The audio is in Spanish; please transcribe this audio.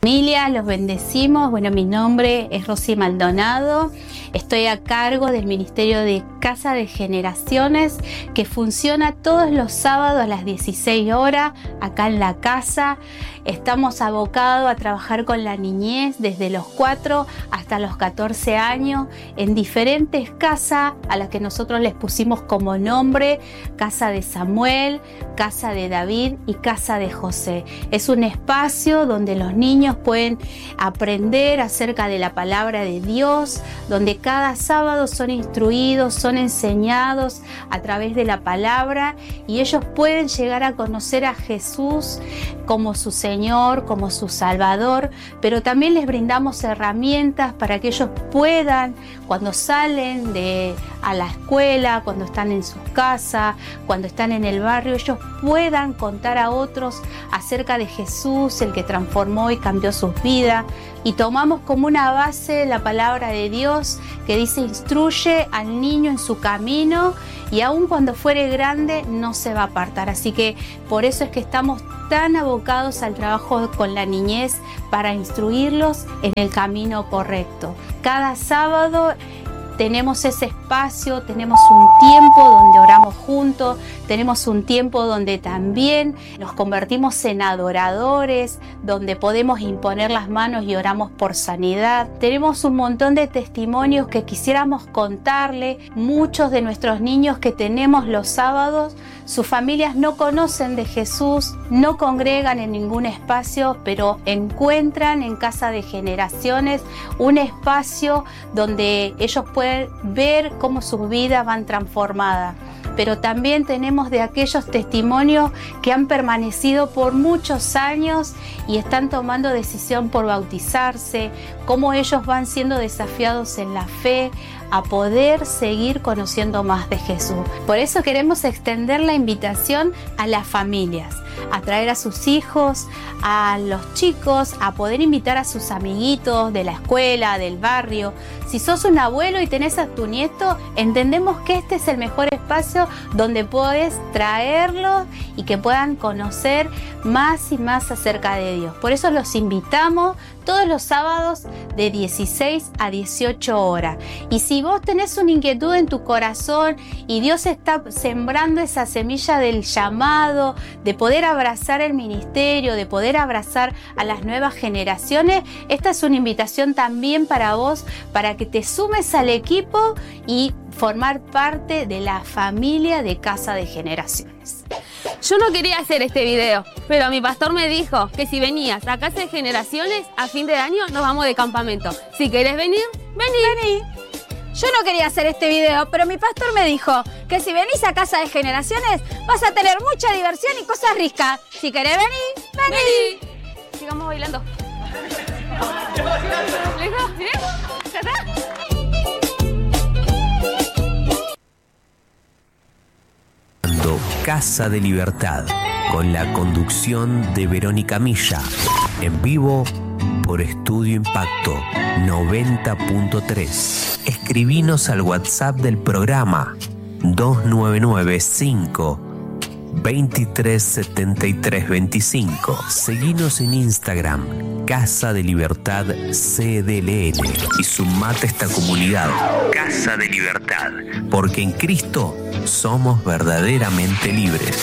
Familia, los bendecimos. Bueno, mi nombre es Rosy Maldonado. Estoy a cargo del Ministerio de Casa de Generaciones, que funciona todos los sábados a las 16 horas acá en la casa. Estamos abocados a trabajar con la niñez desde los 4 hasta los 14 años en diferentes casas a las que nosotros les pusimos como nombre: Casa de Samuel, Casa de David y Casa de José. Es un espacio donde los niños pueden aprender acerca de la palabra de Dios, donde cada sábado son instruidos, son enseñados a través de la palabra, y ellos pueden llegar a conocer a Jesús como su Señor, como su Salvador, pero también les brindamos herramientas para que ellos puedan, cuando salen a la escuela, cuando están en sus casas, cuando están en el barrio, ellos puedan contar a otros acerca de Jesús, el que transformó y cambió sus vidas. Y tomamos como una base la palabra de Dios, que dice: instruye al niño en su camino, y aun cuando fuere grande no se va a apartar. Así que por eso es que estamos tan abocados al trabajo con la niñez, para instruirlos en el camino correcto. Cada sábado tenemos ese espacio, tenemos un tiempo donde oramos juntos, tenemos un tiempo donde también nos convertimos en adoradores, donde podemos imponer las manos y oramos por sanidad. Tenemos un montón de testimonios que quisiéramos contarle. Muchos de nuestros niños que tenemos los sábados, sus familias no conocen de Jesús, no congregan en ningún espacio, pero encuentran en Casa de Generaciones un espacio donde ellos pueden ver cómo sus vidas van transformadas. Pero también tenemos de aquellos testimonios que han permanecido por muchos años y están tomando decisión por bautizarse, cómo ellos van siendo desafiados en la fe a poder seguir conociendo más de Jesús. Por eso queremos extender la invitación a las familias, a traer a sus hijos, a los chicos, a poder invitar a sus amiguitos de la escuela, del barrio. Si sos un abuelo y tenés a tu nieto, entendemos que este es el mejor espacio donde puedes traerlos y que puedan conocer más y más acerca de Dios. Por eso los invitamos todos los sábados de 16 a 18 horas. Y si vos tenés una inquietud en tu corazón y Dios está sembrando esa semilla del llamado, de poder abrazar el ministerio, de poder abrazar a las nuevas generaciones, esta es una invitación también para vos, para que te sumes al equipo y formar parte de la familia de Casa de Generaciones. Yo no quería hacer este video, pero mi pastor me dijo que si venías a Casa de Generaciones a fin de año nos vamos de campamento. Si querés venir, vení. Yo no quería hacer este video, pero mi pastor me dijo que si venís a Casa de Generaciones vas a tener mucha diversión y cosas ricas. Si querés venir, vení. Sigamos bailando. ¿Listo? ¿Bien? ¿Ya está? Casa de Libertad, con la conducción de Verónica Milla, en vivo por Estudio Impacto 90.3. Escribinos al WhatsApp del programa 2995 237325. Seguinos en Instagram, Casa de Libertad CDLN, y sumate a esta comunidad. Casa de Libertad, porque en Cristo somos verdaderamente libres.